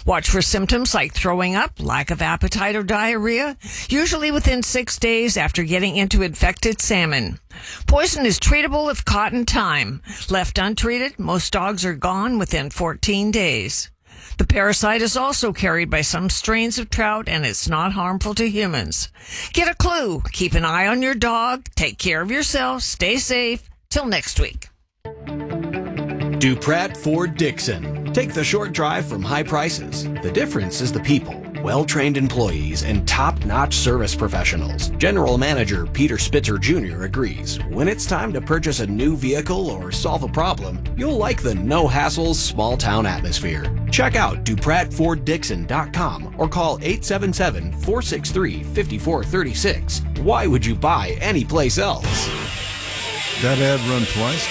Watch for symptoms like throwing up, lack of appetite, or diarrhea, usually within 6 days after getting into infected salmon. Poison is treatable if caught in time. Left untreated, most dogs are gone within 14 days. The parasite is also carried by some strains of trout, and it's not harmful to humans. Get a clue. Keep an eye on your dog. Take care of yourself. Stay safe. Till next week. Duprat Ford Dixon. Take the short drive from high prices. The difference is the people. Well-trained employees and top-notch service professionals. General Manager Peter Spitzer Jr. agrees. When it's time to purchase a new vehicle or solve a problem, you'll like the no-hassles, small-town atmosphere. Check out DupratFordDixon.com or call 877-463-5436. Why would you buy anyplace else? That ad run twice?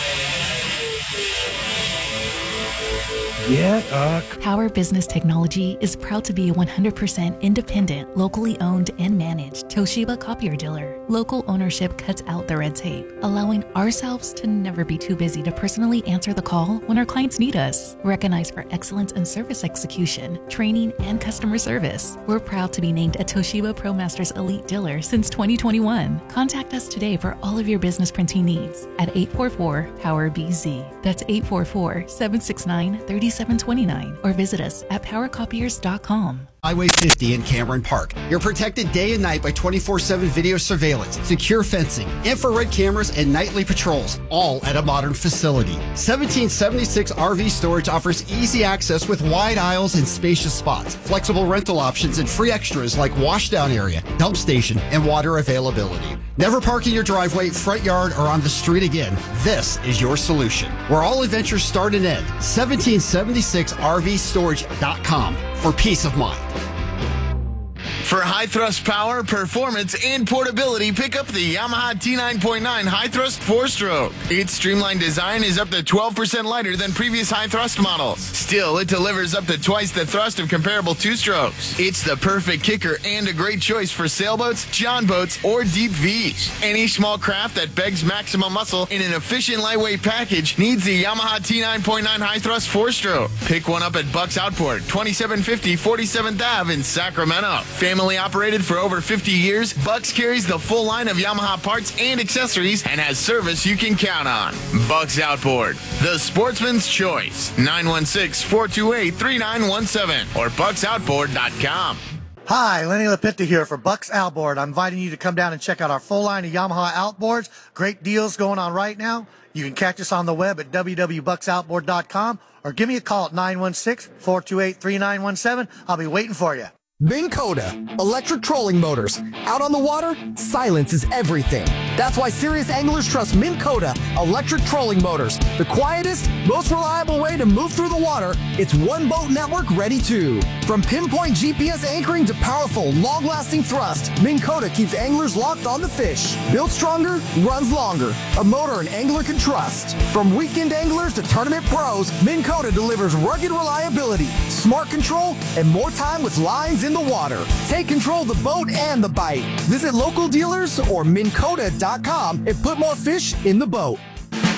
Power Business Technology is proud to be a 100% independent, locally owned and managed Toshiba copier dealer. Local ownership cuts out the red tape, allowing ourselves to never be too busy to personally answer the call when our clients need us. Recognized for excellence in service execution, training, and customer service, we're proud to be named a Toshiba ProMasters Elite Dealer since 2021. Contact us today for all of your business printing needs at 844-POWER-BZ. That's 844-769-3729 or visit us at powercopiers.com. Highway 50 in Cameron Park. You're protected day and night by 24/7 video surveillance, secure fencing, infrared cameras, and nightly patrols, all at a modern facility. 1776 RV Storage offers easy access with wide aisles and spacious spots, flexible rental options, and free extras like washdown area, dump station, and water availability. Never park in your driveway, front yard, or on the street again. This is your solution. Where all adventures start and end. 1776RVstorage.com for peace of mind. For high thrust power, performance, and portability, pick up the Yamaha T9.9 High Thrust 4-Stroke. Its streamlined design is up to 12% lighter than previous high thrust models. Still, it delivers up to twice the thrust of comparable 2-strokes. It's the perfect kicker and a great choice for sailboats, john boats, or deep V's. Any small craft that begs maximum muscle in an efficient lightweight package needs the Yamaha T9.9 High Thrust 4-Stroke. Pick one up at Bucks Outboard, 2750 47th Ave in Sacramento. Family operated for over 50 years, Bucks carries the full line of Yamaha parts and accessories and has service you can count on. Bucks Outboard, the sportsman's choice. 916-428-3917 or bucksoutboard.com. Hi, Lenny LaPinta here for Bucks Outboard. I'm inviting you to come down and check out our full line of Yamaha outboards. Great deals going on right now. You can catch us on the web at www.bucksoutboard.com or give me a call at 916-428-3917. I'll be waiting for you. Minn Kota, electric trolling motors. Out on the water, silence is everything. That's why serious anglers trust Minn Kota electric trolling motors. The quietest, most reliable way to move through the water. It's one boat network ready to. From pinpoint GPS anchoring to powerful, long-lasting thrust, Minn Kota keeps anglers locked on the fish. Built stronger, runs longer. A motor an angler can trust. From weekend anglers to tournament pros, Minn Kota delivers rugged reliability, smart control, and more time with lines in the water. Take control of the boat and the bite. Visit local dealers or minnkota.com and put more fish in the boat.